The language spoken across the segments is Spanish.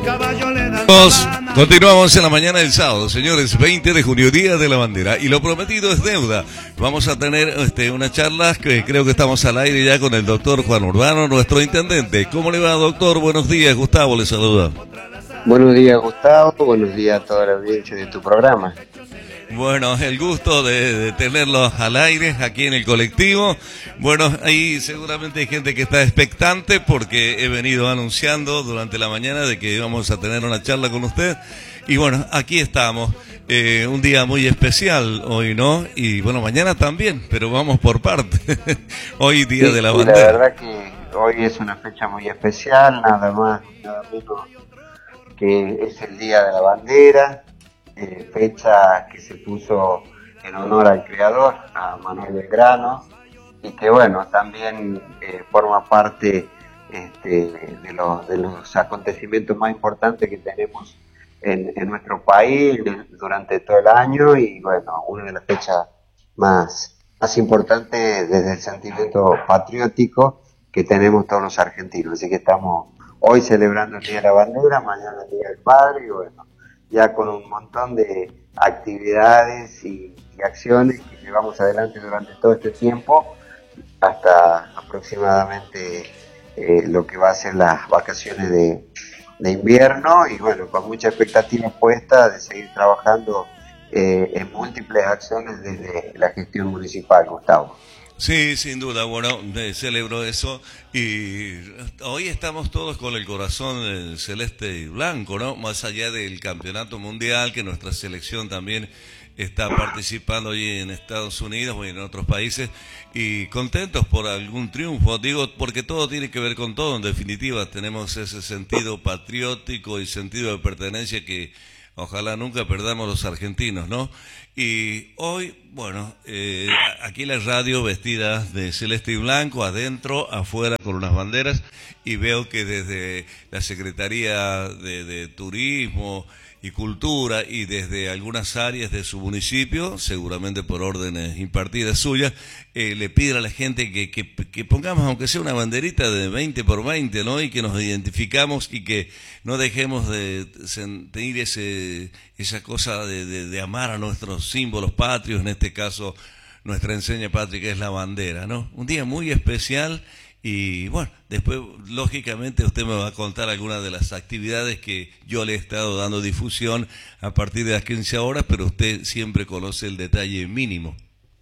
Continuamos en la mañana del sábado, señores, 20 de junio, Día de la Bandera, y lo prometido es deuda. Vamos a tener una charla que creo que estamos al aire ya con el doctor Juan Urbano, nuestro intendente. ¿Cómo le va, doctor? Buenos días, Gustavo le saluda. Buenos días, Gustavo, buenos días a toda la audiencia de tu programa. Bueno, el gusto de tenerlos al aire aquí en el colectivo. Bueno, ahí seguramente hay gente que está expectante porque he venido anunciando durante la mañana de que íbamos a tener una charla con usted. Y bueno, aquí estamos. Un día muy especial hoy, ¿no? Y bueno, mañana también, pero vamos por parte. Hoy Día de la Bandera. La verdad que hoy es una fecha muy especial, nada más, nada menos que es el Día de la Bandera. Fecha que se puso en honor al creador, a Manuel Belgrano, y que bueno, también forma parte de los acontecimientos más importantes que tenemos en nuestro país durante todo el año, y bueno, una de las fechas más importantes desde el sentimiento patriótico que tenemos todos los argentinos. Así que estamos hoy celebrando el Día de la Bandera, mañana el Día del Padre, y bueno, ya con un montón de actividades y acciones que llevamos adelante durante todo este tiempo, hasta aproximadamente lo que va a ser las vacaciones de invierno, y bueno, con mucha expectativa puesta de seguir trabajando en múltiples acciones desde la gestión municipal, Gustavo. Sí, sin duda, bueno, celebro eso, y hoy estamos todos con el corazón celeste y blanco, ¿no? Más allá del campeonato mundial, que nuestra selección también está participando allí en Estados Unidos o en otros países, y contentos por algún triunfo, digo, porque todo tiene que ver con todo, en definitiva, tenemos ese sentido patriótico y sentido de pertenencia que ojalá nunca perdamos los argentinos, ¿no? Y hoy, bueno, aquí la radio vestida de celeste y blanco, adentro, afuera, con unas banderas, y veo que desde la Secretaría de Turismo y Cultura y desde algunas áreas de su municipio, seguramente por órdenes impartidas suyas, le piden a la gente que pongamos aunque sea una banderita de 20 por 20, ¿no? Y que nos identificamos y que no dejemos de sentir esa cosa de amar a nuestros símbolos patrios, en este caso nuestra enseña patria, que es la bandera, ¿no? Un día muy especial. Y bueno, después lógicamente usted me va a contar algunas de las actividades que yo le he estado dando difusión a partir de las 15 horas, pero usted siempre conoce el detalle mínimo.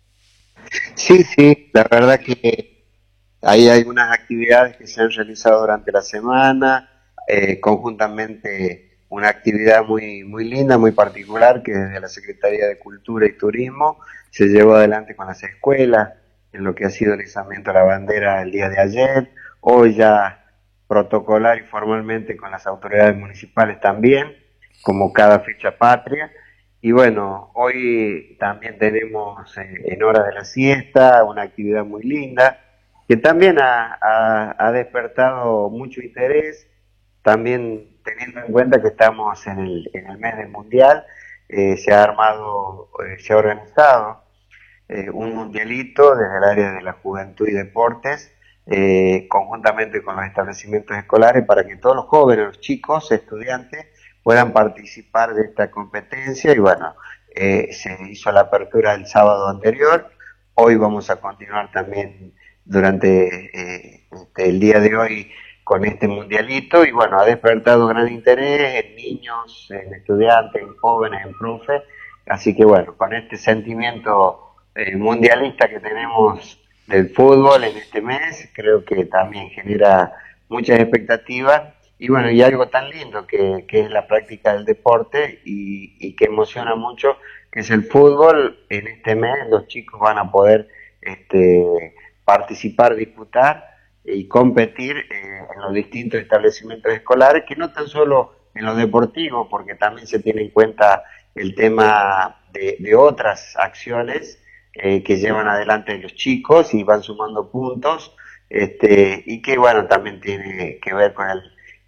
Sí, la verdad que hay algunas actividades que se han realizado durante la semana, conjuntamente una actividad muy linda, muy particular, que desde la Secretaría de Cultura y Turismo se llevó adelante con las escuelas, en lo que ha sido el izamiento de la bandera el día de ayer, hoy ya protocolar y formalmente con las autoridades municipales también, como cada fecha patria. Y bueno, hoy también tenemos en hora de la siesta una actividad muy linda, que también ha despertado mucho interés, también teniendo en cuenta que estamos en el mes del Mundial. Se ha armado, se ha organizado un mundialito desde el área de la juventud y deportes, conjuntamente con los establecimientos escolares, para que todos los jóvenes, los chicos, estudiantes, puedan participar de esta competencia. Y bueno, se hizo la apertura el sábado anterior, hoy vamos a continuar también durante el día de hoy con este mundialito, y bueno, ha despertado gran interés en niños, en estudiantes, en jóvenes, en profes, así que bueno, con este sentimiento mundialista que tenemos del fútbol en este mes, creo que también genera muchas expectativas, y bueno, y algo tan lindo que es la práctica del deporte, y que emociona mucho, que es el fútbol. En este mes los chicos van a poder participar, disputar y competir en los distintos establecimientos escolares, que no tan solo en lo deportivo, porque también se tiene en cuenta el tema de otras acciones que llevan adelante los chicos y van sumando puntos, y que bueno, también tiene que ver con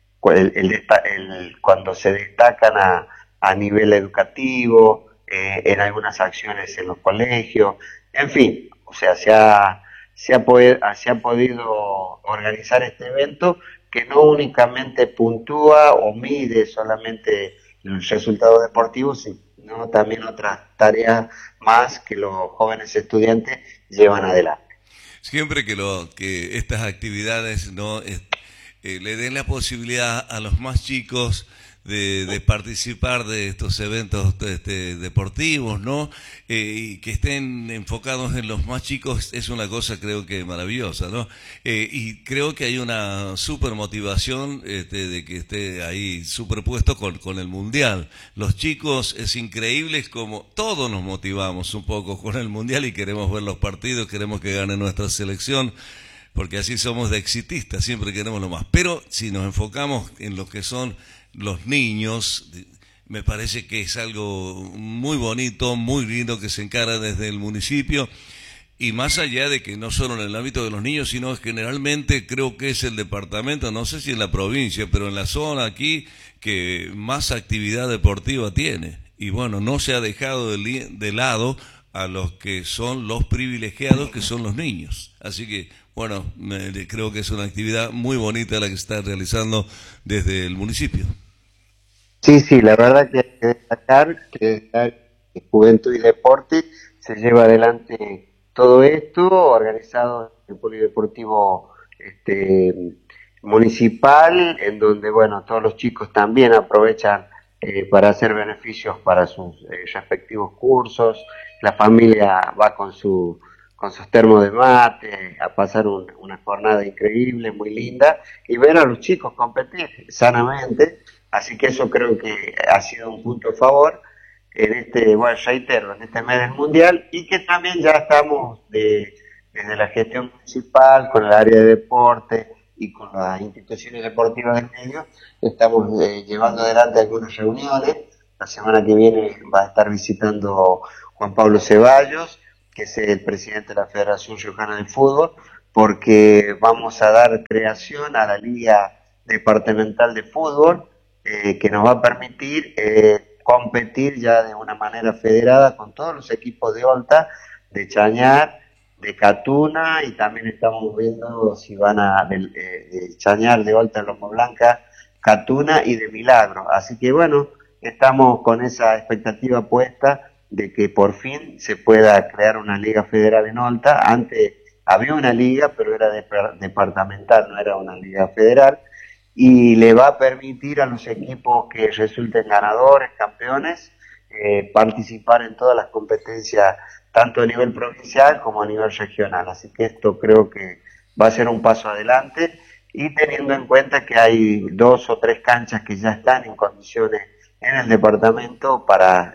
cuando se destacan a nivel educativo, en algunas acciones en los colegios, en fin, o sea, se ha podido organizar este evento que no únicamente puntúa o mide solamente los resultados deportivos, sino también otras tareas más que los jóvenes estudiantes llevan adelante. Siempre que estas actividades no le den la posibilidad a los más chicos de participar de estos eventos deportivos, ¿no? Y que estén enfocados en los más chicos es una cosa creo que maravillosa, ¿no? Y creo que hay una super motivación de que esté ahí superpuesto con el Mundial. Los chicos es increíble como todos nos motivamos un poco con el Mundial y queremos ver los partidos, queremos que gane nuestra selección, porque así somos de exitistas, siempre queremos lo más. Pero si nos enfocamos en lo que son los niños, me parece que es algo muy bonito, muy lindo que se encara desde el municipio, y más allá de que no solo en el ámbito de los niños, sino generalmente creo que es el departamento, no sé si en la provincia, pero en la zona aquí que más actividad deportiva tiene. Y bueno, no se ha dejado de lado a los que son los privilegiados, que son los niños. Así que, bueno, creo que es una actividad muy bonita la que se está realizando desde el municipio. Sí, sí, la verdad que hay que destacar que Juventud y Deporte se lleva adelante todo esto, organizado en el Polideportivo municipal, en donde, bueno, todos los chicos también aprovechan para hacer beneficios para sus respectivos cursos, la familia va con sus termos de mate a pasar una jornada increíble, muy linda, y ver a los chicos competir sanamente. Así que eso creo que ha sido un punto a favor en bueno, reitero, en este mes del Mundial, y que también ya estamos desde la gestión municipal, con el área de deporte y con las instituciones deportivas del medio, estamos llevando adelante algunas reuniones. La semana que viene va a estar visitando Juan Pablo Ceballos, que es el presidente de la Federación Riojana de Fútbol, porque vamos a dar creación a la Liga Departamental de Fútbol, que nos va a permitir competir ya de una manera federada con todos los equipos de Olta, de Chañar, de Catuna, y también estamos viendo si van de Chañar, de Olta, Loma Blanca, Catuna y de Milagro. Así que bueno, estamos con esa expectativa puesta de que por fin se pueda crear una liga federal en Olta. Antes había una liga, pero era departamental, no era una liga federal, y le va a permitir a los equipos que resulten ganadores, campeones, participar en todas las competencias, tanto a nivel provincial como a nivel regional. Así que esto creo que va a ser un paso adelante, y teniendo en cuenta que hay 2 o 3 canchas que ya están en condiciones en el departamento para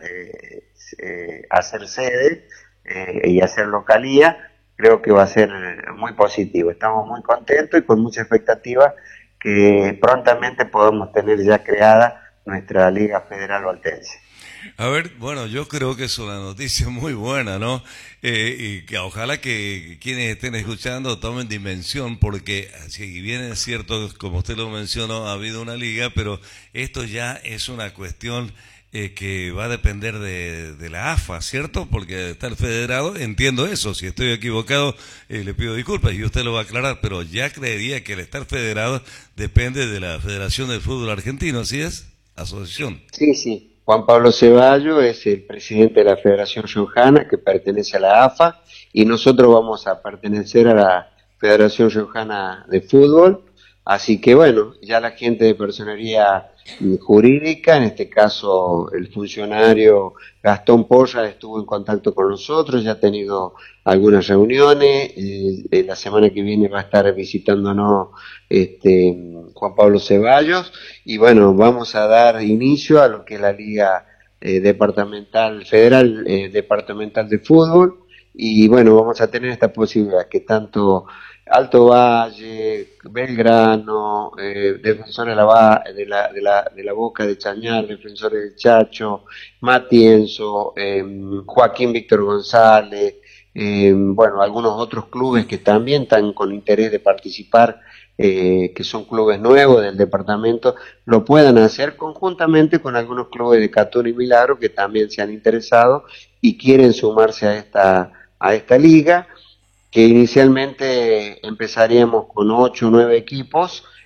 hacer sede y hacer localía, creo que va a ser muy positivo. Estamos muy contentos y con mucha expectativa que prontamente podamos tener ya creada nuestra Liga Federal Valtense. A ver, bueno, yo creo que es una noticia muy buena, ¿no? Y que ojalá que quienes estén escuchando tomen dimensión, porque si bien es cierto, como usted lo mencionó, ha habido una liga, pero esto ya es una cuestión que va a depender de la AFA, ¿cierto? Porque está el federado, entiendo eso, si estoy equivocado le pido disculpas y usted lo va a aclarar, pero ya creería que el estar federado depende de la Federación del Fútbol Argentino, ¿así es? Asociación. Sí, sí. Juan Pablo Ceballos es el presidente de la Federación Riojana, que pertenece a la AFA, y nosotros vamos a pertenecer a la Federación Riojana de Fútbol. Así que bueno, ya la gente de personería jurídica, en este caso el funcionario Gastón Porra, estuvo en contacto con nosotros, ya ha tenido algunas reuniones, la semana que viene va a estar visitándonos Juan Pablo Ceballos, y bueno, vamos a dar inicio a lo que es la Liga Departamental Federal Departamental de Fútbol, y bueno, vamos a tener esta posibilidad que tanto Alto Valle, Belgrano, Defensores de la Boca de Chañar, Defensores del Chacho, Matienzo, Joaquín Víctor González, bueno, algunos otros clubes que también están con interés de participar, que son clubes nuevos del departamento, lo puedan hacer conjuntamente con algunos clubes de Catún y Milagro que también se han interesado y quieren sumarse a esta liga, que inicialmente empezaríamos con 8 o 9 equipos,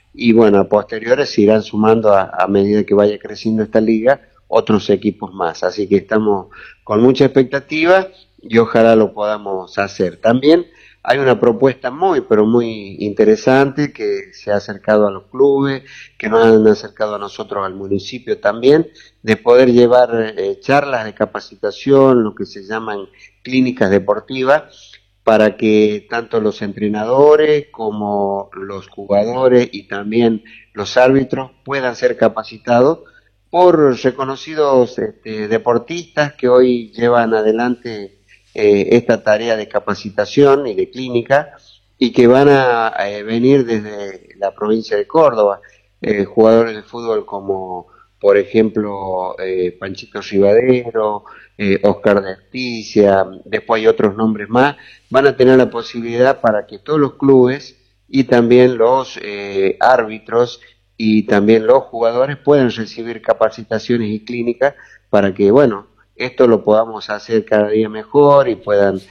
y bueno, a posteriores se irán sumando a medida que vaya creciendo esta liga otros equipos más. Así que estamos con mucha expectativa y ojalá lo podamos hacer. También hay una propuesta muy, pero muy interesante que se ha acercado a los clubes, que nos han acercado a nosotros al municipio también, de poder llevar charlas de capacitación, lo que se llaman clínicas deportivas, para que tanto los entrenadores como los jugadores y también los árbitros puedan ser capacitados por reconocidos deportistas que hoy llevan adelante esta tarea de capacitación y de clínica y que van a venir desde la provincia de Córdoba, jugadores de fútbol como por ejemplo Panchito Rivadero, Oscar de Articia, después hay otros nombres más, van a tener la posibilidad para que todos los clubes y también los árbitros y también los jugadores pueden recibir capacitaciones y clínicas para que, bueno, esto lo podamos hacer cada día mejor y puedan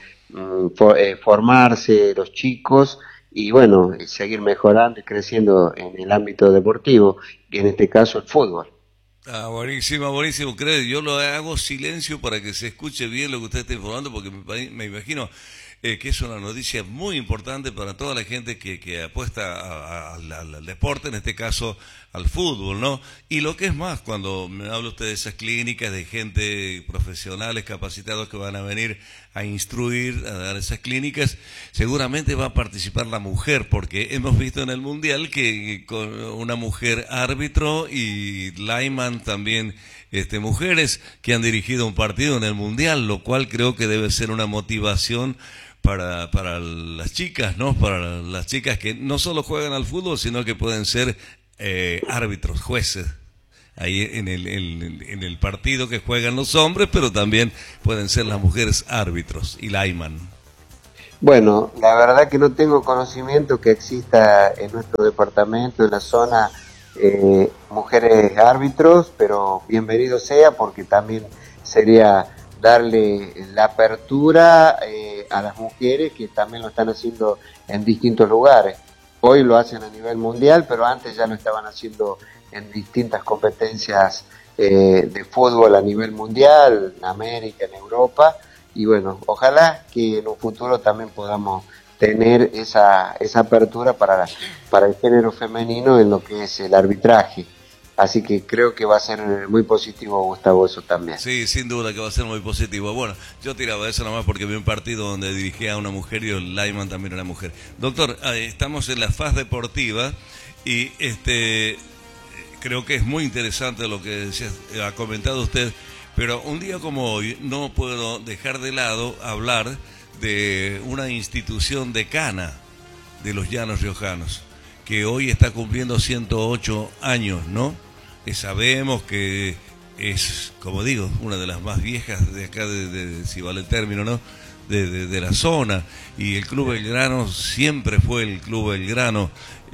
formarse los chicos y, bueno, seguir mejorando y creciendo en el ámbito deportivo, y en este caso el fútbol. Ah, buenísimo, buenísimo. Creo, yo lo hago silencio para que se escuche bien lo que usted está informando, porque me imagino que es una noticia muy importante para toda la gente que apuesta al deporte, en este caso al fútbol, ¿no? Y lo que es más, cuando me habla usted de esas clínicas, de gente profesionales, capacitados que van a venir a instruir, a dar esas clínicas, seguramente va a participar la mujer, porque hemos visto en el Mundial que con una mujer árbitro y lineman también, mujeres que han dirigido un partido en el Mundial, lo cual creo que debe ser una motivación para las chicas, ¿no? Para las chicas que no solo juegan al fútbol, sino que pueden ser árbitros, jueces, ahí en el partido que juegan los hombres, pero también pueden ser las mujeres árbitros y lineman. Bueno, la verdad que no tengo conocimiento que exista en nuestro departamento, en la zona, mujeres árbitros, pero bienvenido sea porque también sería darle la apertura a las mujeres que también lo están haciendo en distintos lugares. Hoy lo hacen a nivel mundial, pero antes ya lo estaban haciendo en distintas competencias de fútbol a nivel mundial, en América, en Europa, y bueno, ojalá que en un futuro también podamos tener esa apertura para el género femenino en lo que es el arbitraje. Así que creo que va a ser muy positivo, Gustavo, eso también. Sí, sin duda que va a ser muy positivo. Bueno, yo tiraba eso nomás porque vi un partido donde dirigía a una mujer y el lineman también era mujer. Doctor, estamos en la faz deportiva y creo que es muy interesante lo que ha comentado usted, pero un día como hoy no puedo dejar de lado hablar de una institución decana de los Llanos Riojanos, que hoy está cumpliendo 108 años, ¿no? Sabemos que es, como digo, una de las más viejas de acá, si vale el término, ¿no? De la zona, y el Club Belgrano siempre fue el Club Belgrano.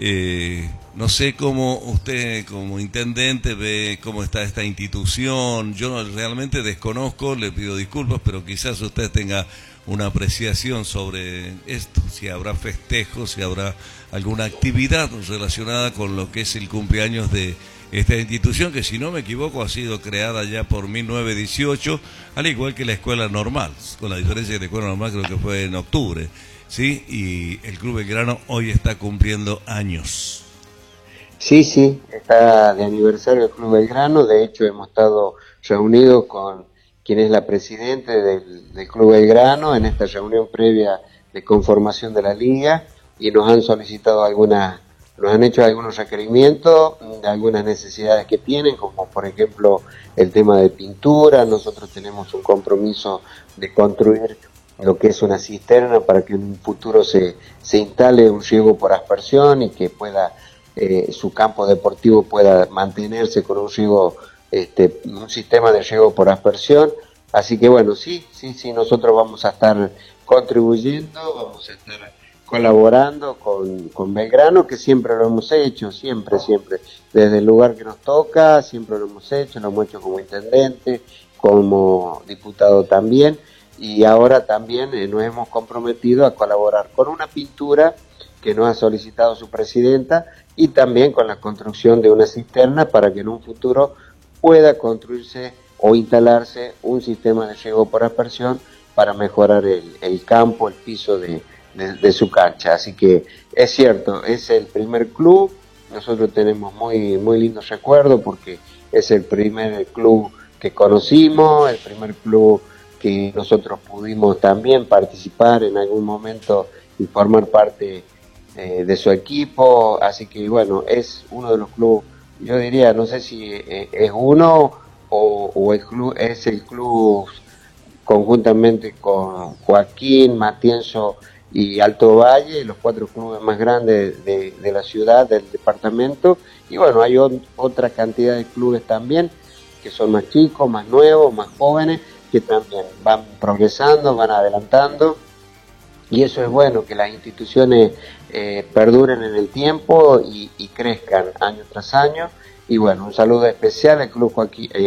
No sé cómo usted como intendente ve cómo está esta institución. Yo realmente desconozco, le pido disculpas, pero quizás usted tenga una apreciación sobre esto, si habrá festejos, si habrá alguna actividad relacionada con lo que es el cumpleaños de esta institución, que si no me equivoco ha sido creada ya por 1918, al igual que la escuela normal, con la diferencia que la escuela normal creo que fue en octubre, ¿sí? Y el Club Belgrano hoy está cumpliendo años. Sí, sí, está de aniversario el Club Belgrano. De hecho hemos estado reunidos con quien es la presidente del Club Belgrano en esta reunión previa de conformación de la liga, y nos han solicitado nos han hecho algunos requerimientos de algunas necesidades que tienen, como por ejemplo el tema de pintura. Nosotros tenemos un compromiso de construir lo que es una cisterna para que en un futuro se instale un riego por aspersión y que pueda su campo deportivo pueda mantenerse con un riego, un sistema de riego por aspersión. Así que bueno, sí, nosotros vamos a estar contribuyendo, vamos a estar colaborando con Belgrano, que siempre lo hemos hecho, siempre, desde el lugar que nos toca, siempre lo hemos hecho como intendente, como diputado también, y ahora también nos hemos comprometido a colaborar con una pintura que nos ha solicitado su presidenta, y también con la construcción de una cisterna para que en un futuro pueda construirse o instalarse un sistema de riego por aspersión para mejorar el campo, el piso de su cancha. Así que es cierto, es el primer club, nosotros tenemos muy lindos recuerdos porque es el primer club que conocimos, el primer club que nosotros pudimos también participar en algún momento y formar parte de su equipo, así que bueno, es uno de los clubes, yo diría, no sé si es uno o el club, es el club conjuntamente con Joaquín, Matienzo y Alto Valle, los 4 clubes más grandes de la ciudad, del departamento, y bueno, hay otra cantidad de clubes también, que son más chicos, más nuevos, más jóvenes, que también van progresando, van adelantando, y eso es bueno, que las instituciones perduren en el tiempo y crezcan año tras año. Y bueno, un saludo especial al club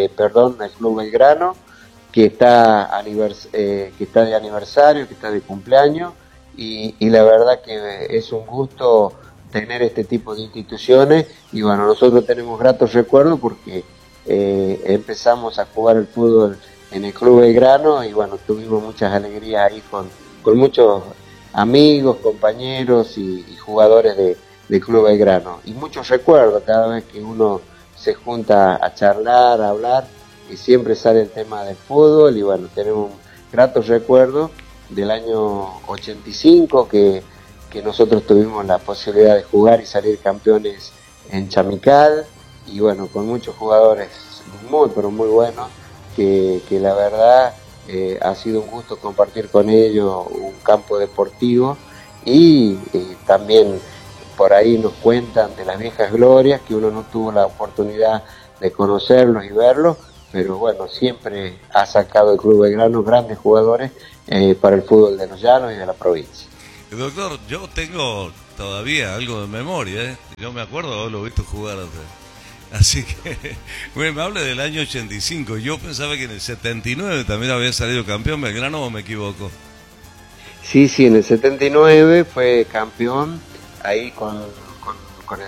al club Belgrano, que está que está de aniversario, que está de cumpleaños, y la verdad que es un gusto tener este tipo de instituciones. Y bueno, nosotros tenemos gratos recuerdos porque empezamos a jugar el fútbol en el club Belgrano, y bueno, tuvimos muchas alegrías ahí con muchos amigos, compañeros y jugadores del club Belgrano, y muchos recuerdos cada vez que uno se junta a charlar, a hablar, y siempre sale el tema del fútbol. Y bueno, tenemos un gratos recuerdos del año 85 que nosotros tuvimos la posibilidad de jugar y salir campeones en Chamical, y bueno, con muchos jugadores pero muy buenos, que la verdad ha sido un gusto compartir con ellos un campo deportivo, y también por ahí nos cuentan de las viejas glorias, que uno no tuvo la oportunidad de conocerlos y verlos, pero bueno, siempre ha sacado el Club Belgrano grandes jugadores para el fútbol de los llanos y de la provincia. Doctor, yo tengo todavía algo de memoria, ¿eh? Yo me acuerdo de haberlo visto jugar antes. Así que, bueno, me habla del año 85. Yo pensaba que en el 79 también había salido campeón Belgrano, ¿o me equivoco? Sí, en el 79 fue campeón, ahí con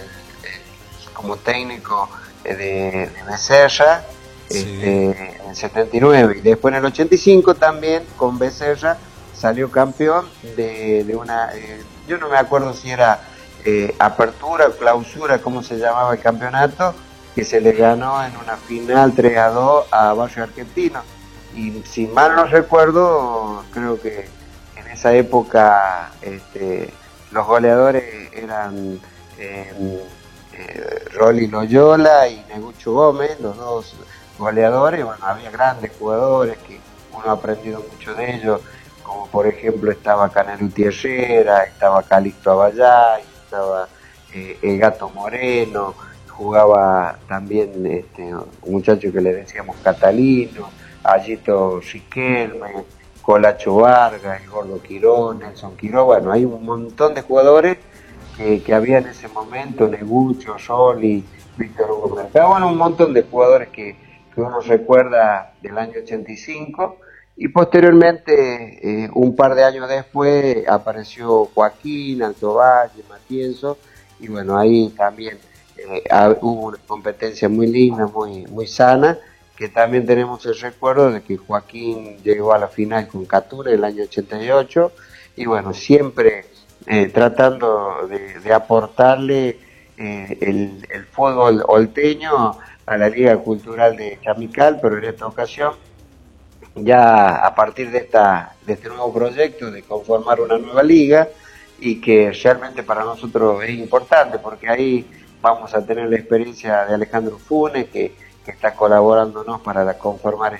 como técnico de Becerra, Sí. en el 79. Y después en el 85 también con Becerra salió campeón de una, yo no me acuerdo si era apertura o clausura, cómo se llamaba el campeonato, que se le ganó en una final 3-2 a Barrio Argentino. Y si mal no recuerdo, creo que en esa época los goleadores eran Rolly Loyola y Negucho Gómez, los dos goleadores. Bueno, había grandes jugadores que uno ha aprendido mucho de ellos, como por ejemplo estaba Caneluti Herrera, estaba Calixto Abayá, estaba el Gato Moreno, jugaba también un muchacho que le decíamos Catalino, Ayito Riquelme, Colacho Vargas, el Gordo Quirón, Nelson Quiró. Bueno, hay un montón de jugadores que había en ese momento, Negucho, Soli, Víctor Hugo Mercado, bueno, un montón de jugadores que uno recuerda del año 85. Y posteriormente, un par de años después, apareció Joaquín, Alto Valle, Matienzo, y bueno, ahí también hubo una competencia muy linda, muy sana, que también tenemos el recuerdo de que Joaquín llegó a la final con Catura en el año 88, y bueno, siempre tratando de aportarle el fútbol olteño a la Liga Cultural de Chamical, pero en esta ocasión, ya a partir de este nuevo proyecto de conformar una nueva liga, y que realmente para nosotros es importante porque ahí vamos a tener la experiencia de Alejandro Funes, que está colaborándonos para conformar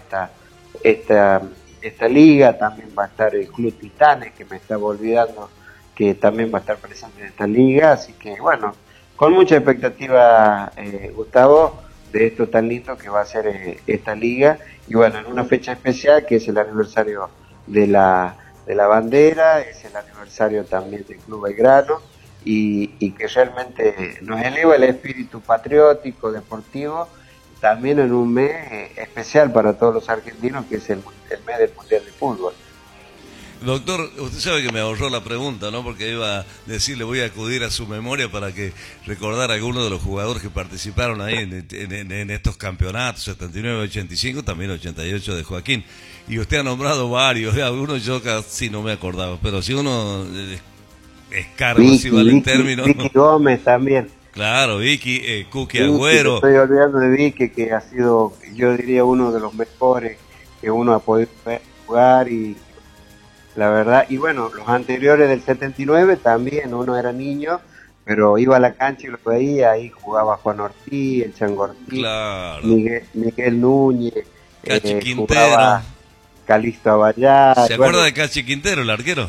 esta liga. También va a estar el Club Titanes, que me estaba olvidando, que también va a estar presente en esta liga. Así que bueno, con mucha expectativa, Gustavo, de esto tan lindo que va a ser esta liga, y bueno, en una fecha especial que es el aniversario de la bandera, es el aniversario también del Club Belgrano, y que realmente nos eleva el espíritu patriótico, deportivo, también en un mes especial para todos los argentinos, que es el mes del Mundial de Fútbol. Doctor, usted sabe que me ahorró la pregunta, ¿no? Porque iba a decirle, voy a acudir a su memoria para que recordar a algunos de los jugadores que participaron ahí en estos campeonatos, 79, 85, también 88 de Joaquín. Y usted ha nombrado varios, algunos yo casi no me acordaba, pero si uno escarba, si vale el término. Vicky Gómez también. Claro, Vicky, Cookie Agüero. Estoy olvidando de Vicky, que ha sido, yo diría, uno de los mejores que uno ha podido ver jugar, y la verdad, y bueno, los anteriores del 79 también, uno era niño, pero iba a la cancha y lo veía, ahí jugaba Juan Ortiz, el Chango Ortiz, Claro. Miguel Núñez, Cachi Quintero. jugaba Calixto Abayá. ¿Se acuerda de Cachi Quintero, el arquero?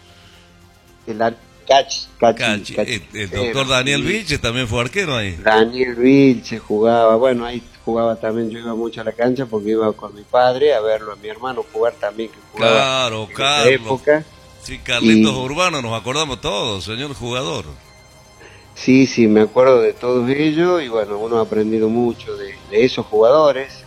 Cachi. El doctor Daniel Vilches también fue arquero ahí. Daniel Vilches jugaba, bueno, ahí jugaba también, yo iba mucho a la cancha porque iba con mi padre a verlo, a mi hermano jugar también, que jugaba claro, en Carlos. esa época. Sí, Carlitos Urbano, nos acordamos todos, señor jugador. Sí, me acuerdo de todos ellos, y bueno, uno ha aprendido mucho de esos jugadores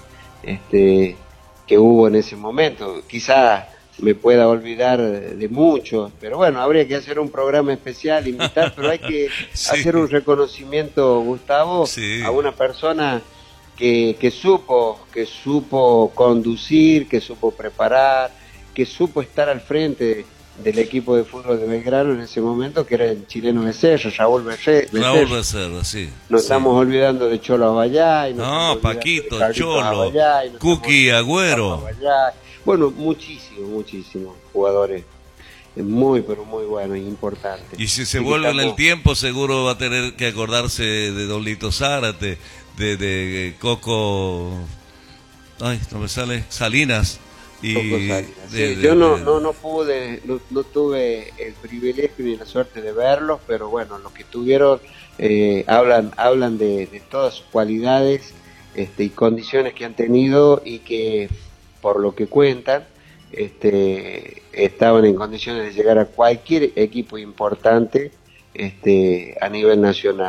que hubo en ese momento. Quizás me pueda olvidar de muchos, pero bueno, habría que hacer un programa especial, invitar, pero hay que hacer un reconocimiento, Gustavo, a una persona que supo conducir, que supo preparar, que supo estar al frente del equipo de fútbol de Belgrano en ese momento, que era el chileno Becerra, Raúl Becerra, sí. Nos estamos olvidando de Cholo Abayá. No, Paquito, Cholo, Cookie Agüero. Bueno, muchísimos jugadores muy, pero muy buenos e importantes. Y si se vuelve en el tiempo, seguro va a tener que acordarse de Don Lito Zárate, de Coco, ay, no me sale, Salinas. Yo no tuve el privilegio ni la suerte de verlos, pero bueno, los que tuvieron hablan de todas sus cualidades y condiciones que han tenido, y que por lo que cuentan estaban en condiciones de llegar a cualquier equipo importante a nivel nacional.